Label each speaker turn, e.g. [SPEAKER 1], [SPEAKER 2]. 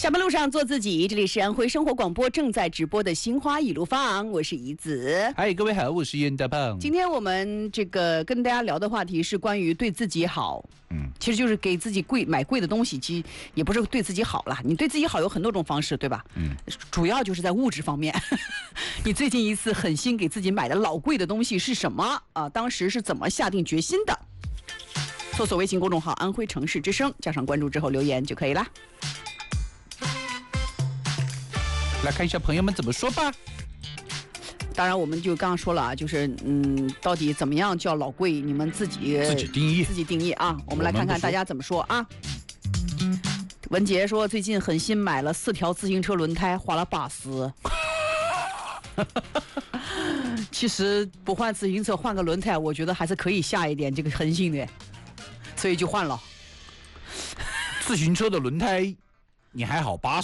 [SPEAKER 1] 下班路上做自己，这里是安徽生活广播正在直播的心花一路放，我是怡子。
[SPEAKER 2] 嗨，各位好，我是严大胖。
[SPEAKER 1] 今天我们跟大家聊的话题是关于对自己好。其实就是给自己买贵的东西，其实也不是对自己好啦。你对自己好有很多种方式，对吧？主要就是在物质方面。你最近一次狠心给自己买的老贵的东西是什么啊？当时是怎么下定决心的？搜索微信公众号“安徽城市之声”，加上关注之后留言就可以啦。
[SPEAKER 2] 来看一下朋友们怎么说吧。
[SPEAKER 1] 当然，我们就刚刚说了啊，就是到底怎么样叫老贵？你们自己定义啊。我们来看看大家怎么说啊。文杰说，最近狠心买了4条自行车轮胎，花了80。其实不换自行车，换个轮胎，我觉得还是可以下一点这个狠心的，所以就换了。
[SPEAKER 2] 自行车的轮胎，你还好80。